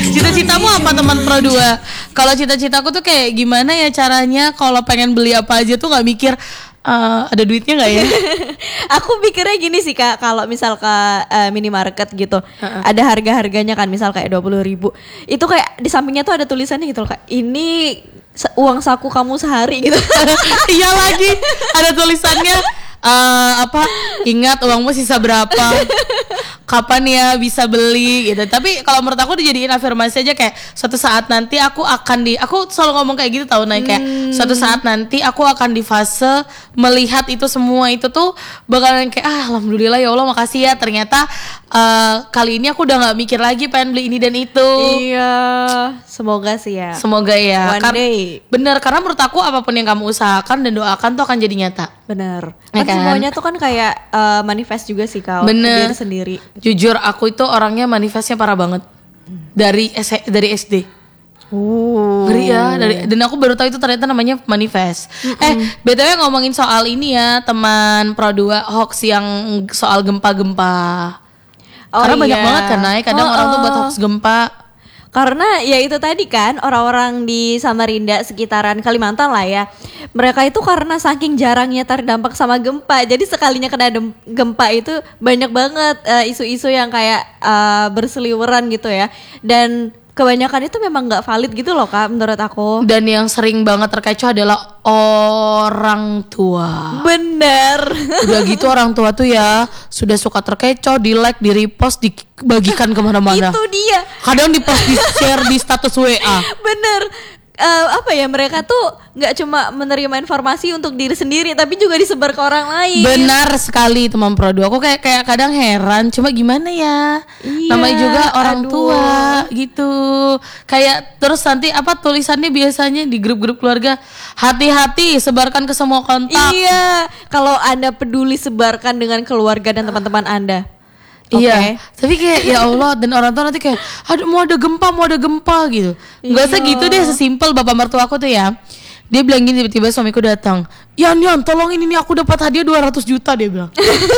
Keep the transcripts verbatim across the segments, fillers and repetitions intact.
Cita-citamu apa teman Pro dua? Kalau cita-citaku tuh kayak gimana ya caranya kalau pengen beli apa aja tuh nggak mikir uh, ada duitnya nggak ya? Aku pikirnya gini sih Kak, kalau misal ke uh, minimarket gitu, uh-uh. ada harga-harganya kan, misal kayak dua puluh ribu. Itu kayak di sampingnya tuh ada tulisannya gitu loh Kak. Ini uang saku kamu sehari gitu. Iya lagi, ada tulisannya uh, apa? Ingat uangmu sisa berapa? Kapan ya bisa beli gitu. Tapi kalau menurut aku dijadiin afirmasi aja kayak suatu saat nanti aku akan di aku selalu ngomong kayak gitu tahu Nay, kayak hmm. suatu saat nanti aku akan di fase melihat itu semua itu tuh bakalan kayak ah alhamdulillah ya Allah makasih ya ternyata uh, kali ini aku udah nggak mikir lagi pengen beli ini dan itu. Iya, semoga sih ya. Semoga ya. One Kar- day. Bener, karena menurut aku apapun yang kamu usahakan dan doakan tuh akan jadi nyata. Bener. Ya kan, kan semuanya tuh kan kayak uh, manifest juga sih kau. Bener. Diri sendiri. Jujur aku itu orangnya manifestnya parah banget dari S- dari S D. Oh. Ngeri ya dari, dan aku baru tahu itu ternyata namanya manifest. Mm-mm. Eh B T W ngomongin soal ini ya teman Pro dua hoax yang soal gempa-gempa. Oh, karena iya. banyak banget kan naik kadang oh, orang tuh buat hoax gempa. Karena ya itu tadi kan orang-orang di Samarinda sekitaran Kalimantan lah ya. Mereka itu karena saking jarangnya terdampak sama gempa. Jadi sekalinya kena dem- gempa itu banyak banget uh, isu-isu yang kayak uh, berseliweran gitu ya. Dan kebanyakan itu memang gak valid gitu loh Kak menurut aku. Dan yang sering banget terkecoh adalah orang tua. Bener. Udah gitu orang tua tuh ya sudah suka terkecoh, di like, di repost, dibagikan kemana-mana. Itu dia. Kadang di post, di share di status W A. Bener. Uh, apa ya mereka tuh nggak cuma menerima informasi untuk diri sendiri tapi juga disebar ke orang lain. Benar sekali teman Pro dua. Aku kayak kayak kadang heran cuma gimana ya iya, namanya juga orang aduh. tua gitu. Kayak terus nanti apa tulisannya biasanya di grup-grup keluarga, hati-hati sebarkan ke semua kontak. Iya, kalau Anda peduli sebarkan dengan keluarga dan teman-teman Anda. Okay. Iya, tapi kayak ya Allah dan orang tua nanti kayak aduh mau ada gempa, mau ada gempa gitu. Gak usah gitu deh, sesimpel bapak mertua aku tuh ya. Dia bilang gini, tiba-tiba suamiku datang. Yan, Yan, tolongin ini aku dapat hadiah dua ratus juta dia bilang.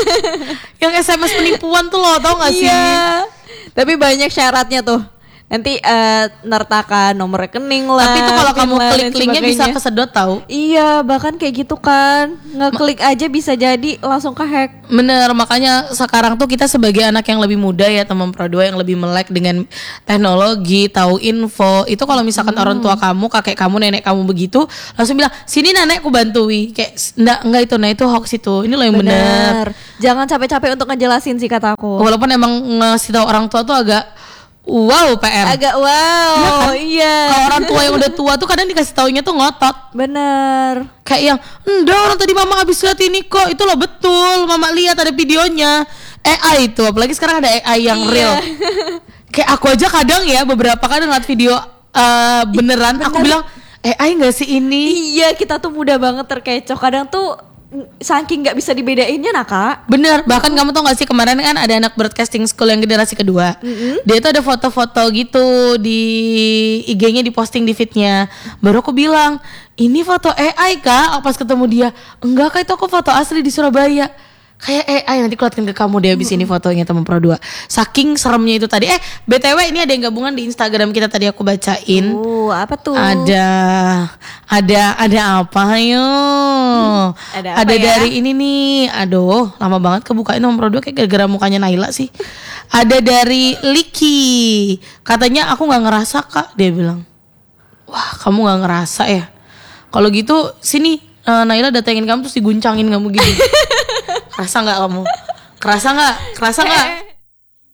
Yang S M S penipuan tuh loh, tau gak sih? Iya, tapi banyak syaratnya tuh. Nanti uh, nertakan nomor rekening lah. Tapi itu kalau kamu klik linknya bisa kesedot tahu. Iya, bahkan kayak gitu kan. Ngeklik aja bisa jadi langsung kehack. Bener, makanya sekarang tuh kita sebagai anak yang lebih muda ya teman Pro dua yang lebih melek dengan teknologi, tahu info. Itu kalau misalkan hmm. orang tua kamu, kakek kamu, nenek kamu begitu, langsung bilang, "Sini nenek aku bantui." Kayak enggak enggak itu, nah itu hoax itu. Ini loh yang bener. bener. Jangan capek-capek untuk ngejelasin sih kataku. Walaupun emang ngasih tahu orang tua tuh agak wow P R. Agak wow. Iya kan? Iya. Kalau orang tua yang udah tua tuh kadang dikasih taunya tuh ngotot. Bener. Kayak yang enggak orang tadi mama habis lihat ini kok. Itu loh betul. Mama lihat ada videonya. A I itu apalagi sekarang ada A I yang iya. real. Kayak aku aja kadang ya beberapa kali ngeliat video uh, beneran. Bener. Aku bilang A I enggak sih ini? Iya, kita tuh mudah banget terkecoh. Kadang tuh saking nggak bisa dibedainnya nah Kak. Bener, bahkan kamu tau gak sih kemarin kan ada anak broadcasting school yang generasi kedua. Mm-hmm. Dia tuh ada foto-foto gitu di I G-nya diposting di feed-nya. Baru aku bilang, ini foto A I Kak. Pas ketemu dia, enggak Kak itu aku foto asli di Surabaya. Kayak A I nanti keluarkan ke kamu deh abis ini fotonya teman Pro dua. Saking seremnya itu tadi. Eh B T W ini ada yang gabungan di Instagram kita tadi aku bacain. Oh apa tuh? Ada Ada Ada apa ayo hmm, Ada, apa ada ya? Dari ini nih. Aduh lama banget kebukain teman Pro dua kayak gara-gara mukanya Naila sih. Ada dari Liki. Katanya aku gak ngerasa Kak. Dia bilang, wah kamu gak ngerasa ya. Kalau gitu sini uh, Naila datengin kamu terus diguncangin kamu gini. Kerasa nggak kamu? Kerasa nggak? Kerasa nggak?